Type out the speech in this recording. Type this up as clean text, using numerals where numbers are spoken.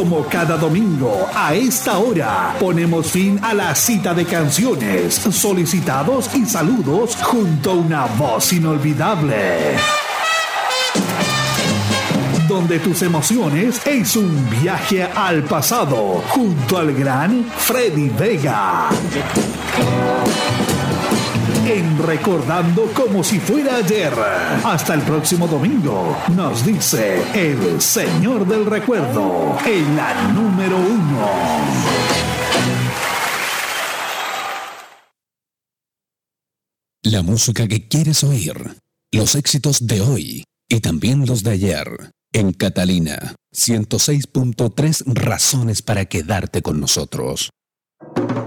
Como cada domingo, a esta hora, ponemos fin a la cita de canciones, solicitados y saludos junto a una voz inolvidable. Donde tus emociones es un viaje al pasado, junto al gran Freddy Vega. En Recordando como si fuera ayer. Hasta el próximo domingo, nos dice el señor del recuerdo, en la número 1. La música que quieres oír, los éxitos de hoy y también los de ayer. En Catalina, 106.3 razones para quedarte con nosotros.